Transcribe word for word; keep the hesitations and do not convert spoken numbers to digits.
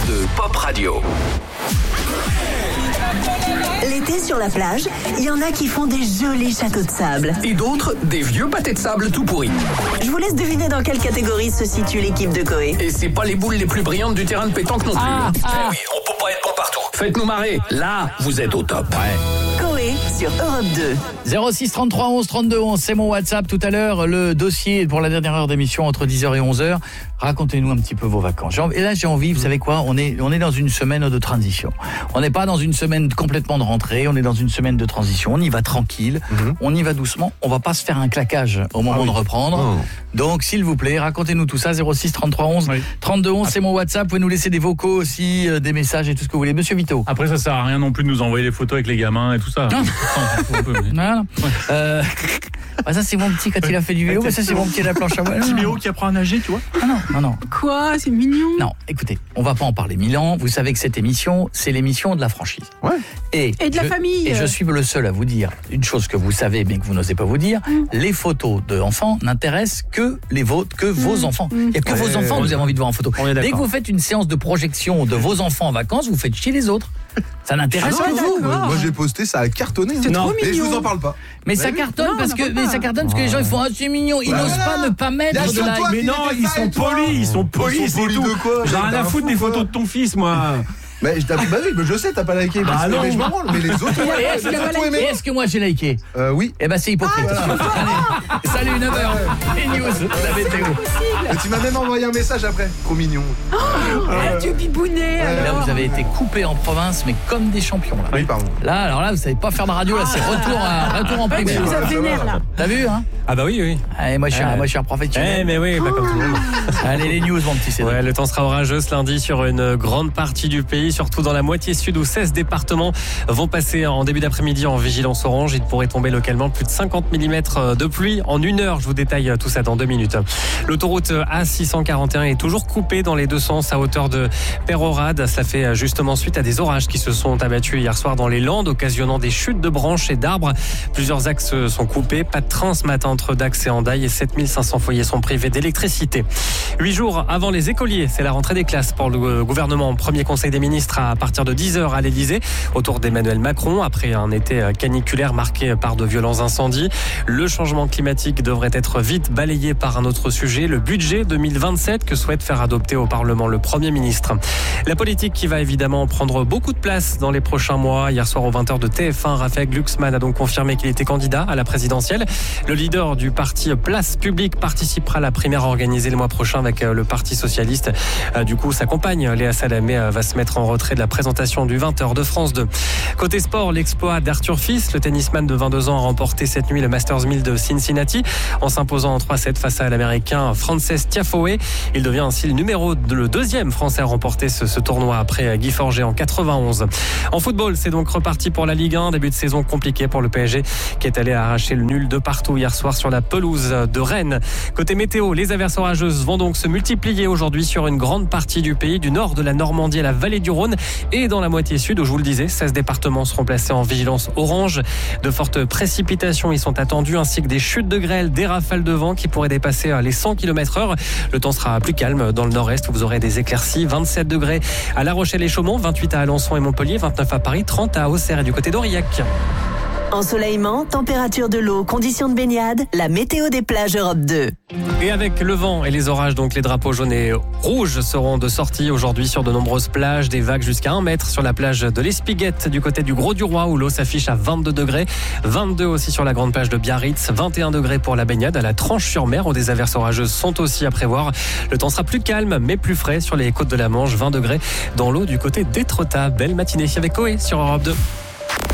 deux Pop Radio. L'été sur la plage, il y en a qui font des jolis châteaux de sable. Et d'autres, des vieux pâtés de sable tout pourris. Je vous laisse deviner dans quelle catégorie se situe l'équipe de Coé. Et c'est pas les boules les plus brillantes du terrain de pétanque non plus. Ah, ah. Eh oui, on peut pas être bon partout. Faites-nous marrer. Là, vous êtes au top. Ouais. Coé sur Europe deux. zéro six trente-trois onze trente-deux onze, c'est mon WhatsApp. Tout à l'heure, le dossier pour la dernière heure d'émission entre dix heures et onze heures. Racontez-nous un petit peu vos vacances. Et là, j'ai envie, vous savez quoi, on est, on est dans une semaine de transition. On n'est pas dans une semaine complètement de rentrée, on est dans une semaine de transition. On y va tranquille, mm-hmm. on y va doucement. On va pas se faire un claquage au moment ah oui. de reprendre. Oh. Donc, s'il vous plaît, racontez-nous tout ça. zéro six trente-trois onze oui. trente-deux onze, c'est mon WhatsApp. Vous pouvez nous laisser des vocaux aussi, euh, des messages et tout ce que vous voulez. Monsieur Vito. Après, ça sert à rien non plus de nous envoyer les photos avec les gamins et tout ça. Non. non. Ouais. Euh... Bah ça c'est mon petit quand il a fait du vélo, mais ça c'est mon petit à la planche à voile. Petit Léo qui apprend à nager, tu vois. Ah non, non, non. Quoi, c'est mignon. Non, écoutez, on va pas en parler mille ans. Vous savez que cette émission, c'est l'émission de la franchise. Ouais. Et, et de la je, famille. Et je suis le seul à vous dire une chose que vous savez mais que vous n'osez pas vous dire. Mmh. Les photos d'enfants n'intéressent que les vôtres, que mmh. vos enfants. Il n'y a que ouais, vos enfants que vous avez envie de voir en photo. Dès que vous faites une séance de projection de vos enfants en vacances, vous faites chier les autres. Ça n'intéresse ah que non, vous. Moi j'ai posté, ça a cartonné. C'est non. trop mignon. Et je vous en parle pas. Mais ça cartonne non, parce que mais ça cartonne parce que les gens ils font ah c'est mignon, ils bah n'osent voilà. pas ne pas mettre de like. Mais non, ils sont polis, ils sont polis, c'est tout. J'ai rien à foutre des photos de ton fils, moi. Mais je, bah oui, mais je sais, t'as pas liké. Ah non, mais je m'en branle. Mais les autres, et est-ce, les autres aimé. Est-ce que moi j'ai liké? euh, Oui. Eh ben c'est hypocrite. Ah, allez, salut neuf heures. Et news, la météo. Et tu m'as même envoyé un message après. Trop mignon. Oh, euh, tu bibounais. Ouais, là, vous avez été coupé en province, mais comme des champions. Là. Oui, pardon. Là, alors là, vous savez pas faire de radio. Là, c'est retour, à, retour en primaire. Tu nous as vénère là. T'as vu, hein? Ah bah oui, oui. Allez, moi je suis, euh, un, moi je suis un professionnel. Eh mais oui, pas comme tout le monde. Allez les news, mon petit Cédric. Ouais, le temps sera orageux ce lundi sur une grande partie du pays, surtout dans la moitié sud où seize départements vont passer en début d'après-midi en vigilance orange. Il pourrait tomber localement plus de cinquante millimètres de pluie en une heure. Je vous détaille tout ça dans deux minutes. L'autoroute A six cent quarante et un est toujours coupée dans les deux sens à hauteur de Peyrehorade. Cela fait justement suite à des orages qui se sont abattus hier soir dans les Landes, occasionnant des chutes de branches et d'arbres. Plusieurs axes sont coupés. Pas de train ce matin entre Dax et Hendaye et sept mille cinq cents foyers sont privés d'électricité. Huit jours avant les écoliers, c'est la rentrée des classes pour le gouvernement. Premier conseil des ministres à partir de dix heures à l'Elysée, autour d'Emmanuel Macron, après un été caniculaire marqué par de violents incendies. Le changement climatique devrait être vite balayé par un autre sujet, le budget deux mille vingt-sept que souhaite faire adopter au Parlement le Premier ministre. La politique qui va évidemment prendre beaucoup de place dans les prochains mois. Hier soir aux vingt heures de T F un, Raphaël Glucksmann a donc confirmé qu'il était candidat à la présidentielle. Le leader du parti Place Publique participera à la primaire organisée le mois prochain avec le Parti Socialiste. Du coup, sa compagne Léa Salamé va se mettre en retrait de la présentation du vingt heures de France deux. Côté sport, l'exploit d'Arthur Fils, le tennisman de vingt-deux ans, a remporté cette nuit le Masters mille de Cincinnati en s'imposant en trois sept face à l'Américain Frances Tiafoe. Il devient ainsi le numéro le deuxième Français à remporter ce, ce tournoi après Guy Forget en quatre-vingt-onze. En football, c'est donc reparti pour la Ligue un. Début de saison compliqué pour le P S G qui est allé arracher le nul de partout hier soir sur la pelouse de Rennes. Côté météo, les averses orageuses vont donc se multiplier aujourd'hui sur une grande partie du pays, du nord de la Normandie à la vallée du Rhône et dans la moitié sud où je vous le disais, seize départements seront placés en vigilance orange. De fortes précipitations y sont attendues ainsi que des chutes de grêle, des rafales de vent qui pourraient dépasser les cent kilomètres heure. Le temps sera plus calme dans le nord-est où vous aurez des éclaircies. vingt-sept degrés à La Rochelle et Chaumont, vingt-huit à Alençon et Montpellier, vingt-neuf à Paris, trente à Auxerre et du côté d'Aurillac. Ensoleillement, température de l'eau, conditions de baignade, la météo des plages Europe deux. Et avec le vent et les orages, donc les drapeaux jaunes et rouges seront de sortie aujourd'hui sur de nombreuses plages. Des vagues jusqu'à un mètre sur la plage de l'Espiguette du côté du Gros-du-Roi où l'eau s'affiche à vingt-deux degrés. vingt-deux aussi sur la grande plage de Biarritz. vingt et un degrés pour la baignade à la Tranche-sur-Mer où des averses orageuses sont aussi à prévoir. Le temps sera plus calme mais plus frais sur les côtes de la Manche. vingt degrés dans l'eau du côté d'Étretat. Belle matinée avec Coé sur Europe deux.